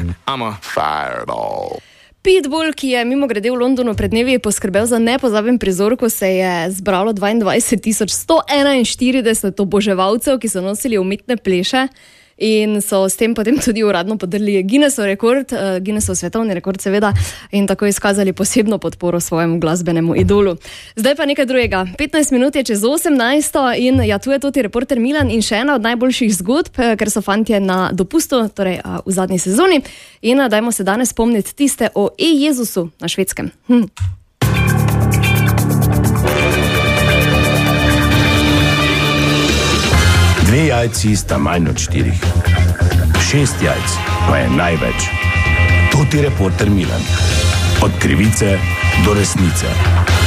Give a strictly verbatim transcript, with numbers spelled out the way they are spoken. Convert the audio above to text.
I'm a fireball. Pitbull, ki je mimo grede v Londonu pred dnevi poskrbel za nepozaben prizor, ko se je zbralo dvaindvajset tisoč sto enainštirideset oboževalcev, ki so nosili umetne pleše in so s tem potem tudi uradno podrli Guinnessov rekord, Guinnessov svetovni rekord seveda, in tako izkazali posebno podporo svojemu glasbenemu idolu. Zdaj pa nekaj drugega. petnajst minut je čez osemnajsto in ja, tu je tudi reporter Milan in še ena od najboljših zgodb, ker so fantje na dopustu, torej v zadnji sezoni, in dajmo se danes spomniti tiste o E-Jezusu na Švedskem. Hm. Dve jajci sta manj od štirih. Šest jajc pa je največ. To ti reporter Milan. Od krivice do resnice.